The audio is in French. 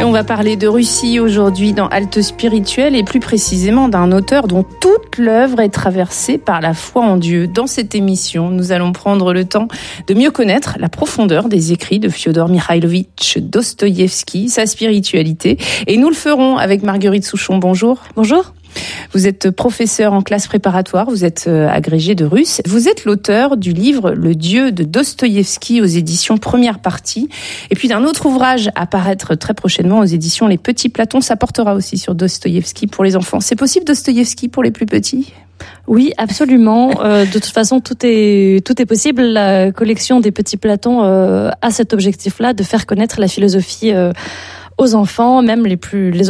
on va parler de Russie aujourd'hui dans Halte Spirituelle et plus précisément d'un auteur dont toute l'œuvre est traversée par la foi en Dieu. Dans cette émission, nous allons prendre le temps de mieux connaître la profondeur des écrits de Fiodor Mikhailovitch Dostoïevski, sa spiritualité. Et nous le ferons avec Marguerite Souchon. Bonjour. Bonjour. Vous êtes professeur en classe préparatoire, vous êtes agrégé de russe. Vous êtes l'auteur du livre Le Dieu de Dostoïevski aux éditions Première Partie. Et puis d'un autre ouvrage à paraître très prochainement aux éditions Les Petits Platons. Ça portera aussi sur Dostoïevski pour les enfants. C'est possible Dostoïevski pour les plus petits ? Oui, absolument. De toute façon, tout est possible. La collection des Petits Platons a cet objectif-là de faire connaître la philosophie aux enfants, même les